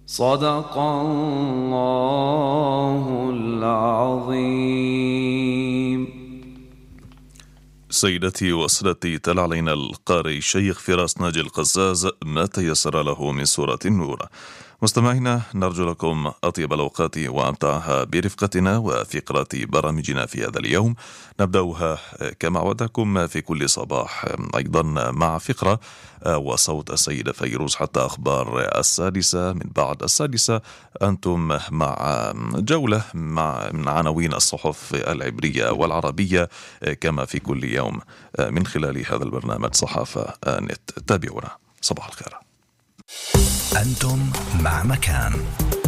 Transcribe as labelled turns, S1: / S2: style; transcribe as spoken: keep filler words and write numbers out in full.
S1: صدق الله العظيم.
S2: سيدتي وسادتي، تلا علينا القارئ الشيخ فراس ناجي القزاز ما تيسر له من سورة النور. مستمعينا، نرجو لكم أطيب الأوقات وأمتعها برفقتنا وفقرة برامجنا في هذا اليوم. نبدأها كما عودكم في كل صباح أيضا مع فقرة وصوت السيدة فيروز حتى أخبار السادسة. من بعد السادسة أنتم مع جولة مع من عناوين الصحف العبرية والعربية كما في كل يوم من خلال هذا البرنامج صحافة نت. تابعونا. صباح الخير.
S3: أنتم مع مكان